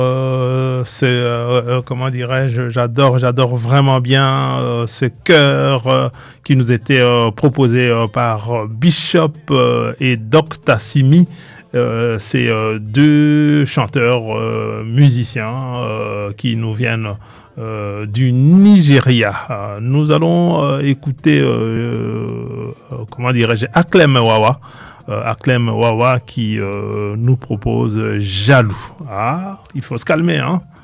Comment dirais-je, j'adore vraiment bien ce chœur qui nous était proposé par Bishop et Dr. Simi. C'est deux chanteurs musiciens qui nous viennent du Nigeria. Nous allons écouter, comment dirais-je, Aklem Wawa. Aklem Wawa qui nous propose Jaloux. Ah, il faut se calmer, hein.